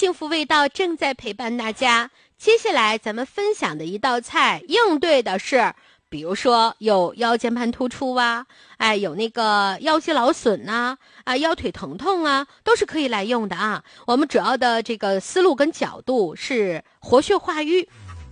幸福味道正在陪伴大家。接下来咱们分享的一道菜，应对的是比如说有腰间盘突出啊，有那个腰肌劳损呐，腰腿疼痛啊，都是可以来用的啊。我们主要的这个思路跟角度是活血化瘀。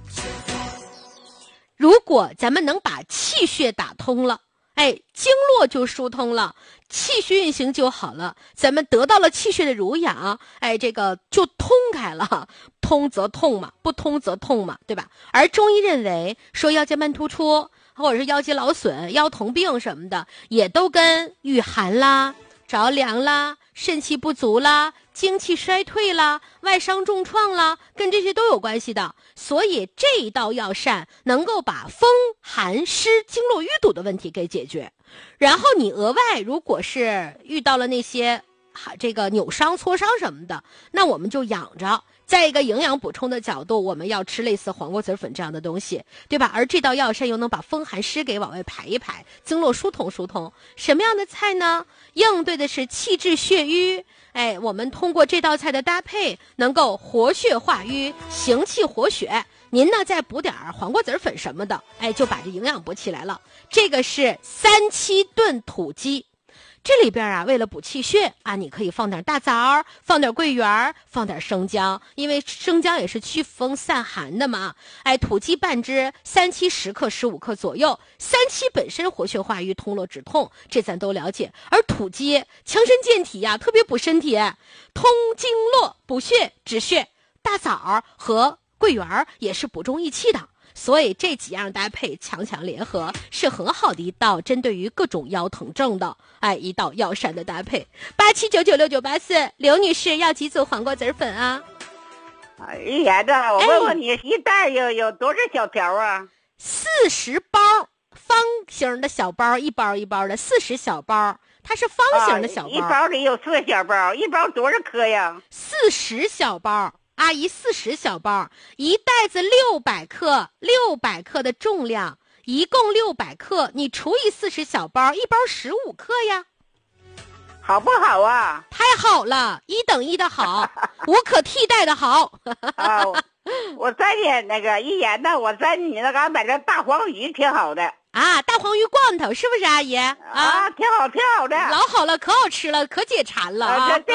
如果咱们能把气血打通了，经络就疏通了，气血运行就好了，咱们得到了气血的濡养，这个就通开了，通则痛嘛，不通则痛嘛，对吧？而中医认为说腰间盘突出或者是腰肌劳损、腰疼病什么的，也都跟御寒啦、着凉啦、肾气不足啦、精气衰退啦、外伤重创啦，跟这些都有关系的。所以这一道药膳能够把风寒湿经络淤堵的问题给解决。然后你额外如果是遇到了那些这个扭伤挫伤什么的，那我们就养着。在一个营养补充的角度，我们要吃类似黄瓜籽粉这样的东西，对吧？而这道药膳又能把风寒湿给往外排一排，经络疏通疏通。什么样的菜呢？应对的是气滞血瘀。我们通过这道菜的搭配，能够活血化瘀，行气活血。您呢再补点黄瓜籽粉什么的，就把这营养补起来了。这个是3七炖土鸡。这里边为了补气血你可以放点大枣，放点桂圆，放点生姜，因为生姜也是祛风散寒的嘛。土鸡半只，3七10克15克左右。3七本身活血化瘀、通络止痛，这咱都了解。而土鸡强身健体呀，特别补身体，通经络、补血、止血。大枣和桂圆也是补中益气的。所以这几样搭配强强联合，是很好的一道针对于各种腰疼症的一道药膳的搭配。87996984，刘女士要几组黄瓜籽粉啊？ 燕子，我问问你，一袋有多少小条啊 ？40包，方形的小包，一包一包的40小包，它是方形的小包。 一包里有4小包，一包多少颗呀 ？40小包。阿姨40小包，一袋子600克，600克的重量，一共600克，你除以40小包，一包15克呀。 好不好啊？ 太好了，1等1的好，无可替代的好。 我在那个一言呢，我在你那嘎买的大黄鱼挺好的大黄鱼罐头是不是阿姨？ 挺好的， 老好了，可好吃了，可解馋了